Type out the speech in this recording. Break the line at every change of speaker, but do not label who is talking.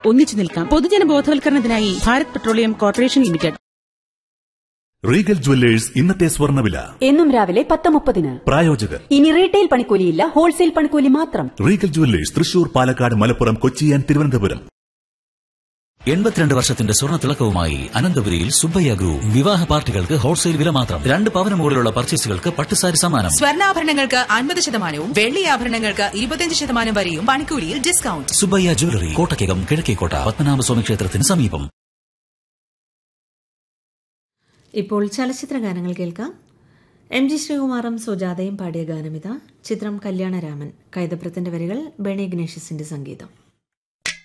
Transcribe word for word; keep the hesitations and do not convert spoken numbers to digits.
ഒന്നിച്ചു നിൽക്കാം. പൊതുജന ബോധവൽക്കരണത്തിനായി Bharat petroleum corporation limited.
Regal jewellers ഇന്നത്തെ സ്വർണ്ണവില
എന്നും രാവിലെ പത്ത് മുപ്പതിന്.
പ്രായോജകർ
ഇനി റീറ്റെയിൽ പണിക്കൂലിയില്ല, ഹോൾസെയിൽ പണിക്കൂലി മാത്രം.
Regal jewellers Thrissur, Palakkad, Malappuram, Kochi and Thiruvananthapuram.
എൺപത്തിരണ്ട് വർഷത്തിന്റെ സ്വർണ്ണ തിളക്കവുമായി അനന്തപുരിയിൽ സുബ്ബയ്യ ഗ്രൂപ്പ്. വിവാഹ പാർട്ടികൾക്ക് ഹോൾസെയിൽ വില മാത്രം. രണ്ട് പവന് മുകളിലുള്ള പർച്ചേസുകൾക്ക് പട്ടുസാരി സമ്മാനം.
സ്വർണ്ണാഭരണങ്ങൾക്ക് അൻപത് ശതമാനവും വെള്ളി ആഭരണങ്ങൾക്ക് ഇരുപത്തിയഞ്ച് ശതമാനം വരെയും പണിക്കൂലിയിൽ ഡിസ്കൗണ്ട്.
സുബ്ബയ്യ ജ്വല്ലറി, കോട്ടയ്ക്കകം, കിഴക്കേക്കോട്ട, പത്മനാഭസ്വാമി ക്ഷേത്രത്തിന് സമീപം.
ഇപ്പോൾ ചലച്ചിത്ര ഗാനങ്ങൾ കേൾക്കാം. എം ജി ശ്രീകുമാറും സുജാതയും പാടിയ ഗാനമിത. ചിത്രം കല്യാണരാമൻ. കൈതപ്രത്തിന്റെ വരികൾ, ബെണി ഇഗ്നേഷ്യസിന്റെ സംഗീതം.